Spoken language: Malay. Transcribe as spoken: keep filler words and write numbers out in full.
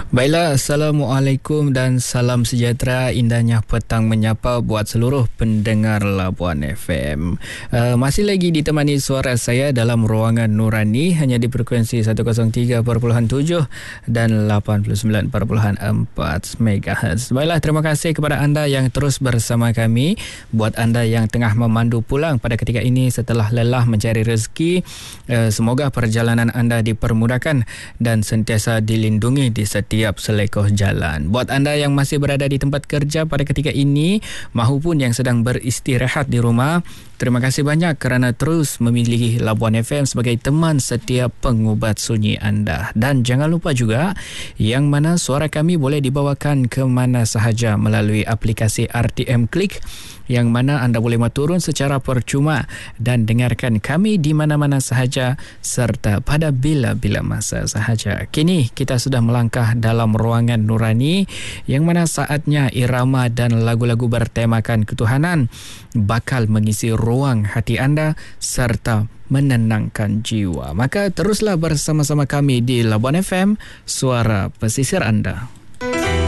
Baiklah, Assalamualaikum dan salam sejahtera, indahnya petang menyapa buat seluruh pendengar Labuan F M. Uh, masih lagi ditemani suara saya dalam ruangan Nurani hanya di frekuensi seratus tiga perpuluhan tujuh dan lapan puluh sembilan perpuluhan empat megahertz. Baiklah, terima kasih kepada anda yang terus bersama kami. Buat anda yang tengah memandu pulang pada ketika ini setelah lelah mencari rezeki, uh, semoga perjalanan anda dipermudahkan dan sentiasa dilindungi di setiap tiap selekoh jalan. Buat anda yang masih berada di tempat kerja pada ketika ini mahupun yang sedang beristirahat di rumah, terima kasih banyak kerana terus memilih Labuan F M sebagai teman setiap pengubat sunyi anda. Dan jangan lupa juga yang mana suara kami boleh dibawakan ke mana sahaja melalui aplikasi R T M Click, yang mana anda boleh turun secara percuma dan dengarkan kami di mana-mana sahaja serta pada bila-bila masa sahaja. Kini kita sudah melangkah dalam ruangan Nurani yang mana saatnya irama dan lagu-lagu bertemakan ketuhanan bakal mengisi ruang hati anda serta menenangkan jiwa. Maka teruslah bersama-sama kami di Labuan F M, suara pesisir anda.